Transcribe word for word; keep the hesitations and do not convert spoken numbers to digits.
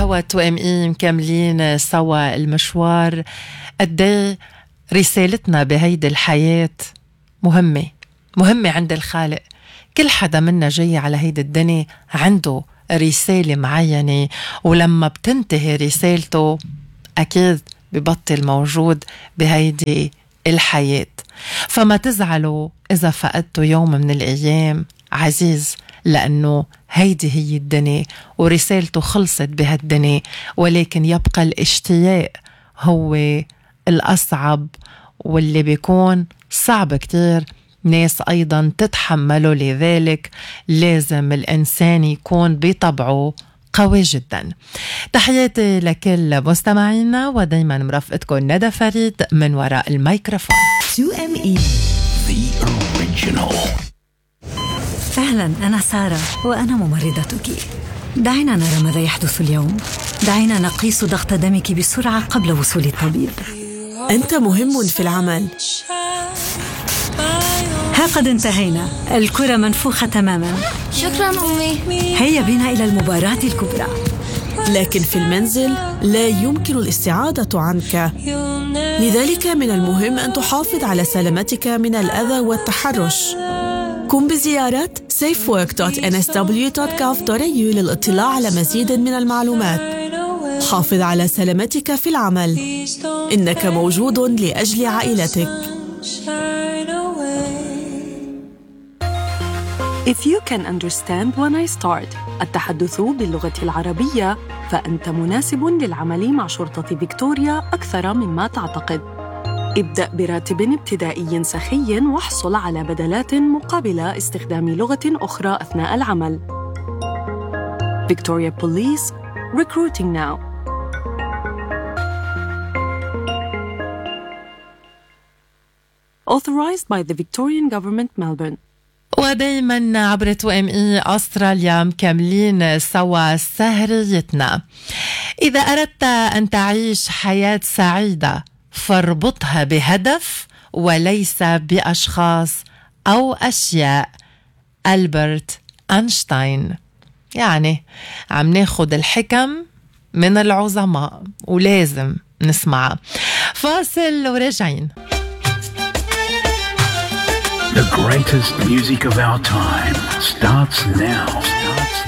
هوا تو ام اي مكملين سوا المشوار. قدي رسالتنا بهيدي الحياة مهمة مهمة عند الخالق. كل حدا منا جاي على هيدي الدنيا عنده رسالة معينة، ولما بتنتهي رسالته أكيد ببطل موجود بهيدي الحياة. فما تزعلوا إذا فقدتوا يوم من الأيام عزيز، لأنه هيدي هي الدنيا ورسالته خلصت بهالدنيا، ولكن يبقى الاشتياق هو الأصعب، واللي بيكون صعب كتير ناس أيضا تتحمله. لذلك لازم الإنسان يكون بطبعه قوي جدا. تحياتي لكل مستمعينا، ودايما مرافقتكم ندى فريد من وراء الميكروفون. تو إم إي The Original. أهلا، أنا سارة وأنا ممرضتك. دعينا نرى ماذا يحدث اليوم. دعينا نقيس ضغط دمك بسرعة قبل وصول الطبيب. أنت مهم في العمل. ها قد انتهينا، الكرة منفوخة تماما. شكرا أمي. هيا بنا إلى المباراة الكبرى. لكن في المنزل لا يمكن الاستعادة عنك، لذلك من المهم أن تحافظ على سلامتك من الأذى والتحرش. قم بزيارة safe work dot n s w dot gov dot a u للاطلاع على مزيد من المعلومات. حافظ على سلامتك في العمل، إنك موجود لأجل عائلتك. If you can understand when I start التحدث باللغة العربية، فأنت مناسب للعمل مع شرطة فيكتوريا أكثر مما تعتقد. ابدأ براتب ابتدائي سخي واحصل على بدلات مقابل استخدام لغة أخرى أثناء العمل. Victoria Police, recruiting now. Authorized by the Victorian Government, Melbourne. ودايما عبر تو ام اي استراليا مكملين سوا سهريتنا. إذا أردت أن تعيش حياة سعيدة فاربطها بهدف وليس بأشخاص أو أشياء. ألبرت أينشتاين. يعني عم ناخد الحكم من العظماء ولازم نسمعها. فاصل وراجعين. The greatest music of our time starts now.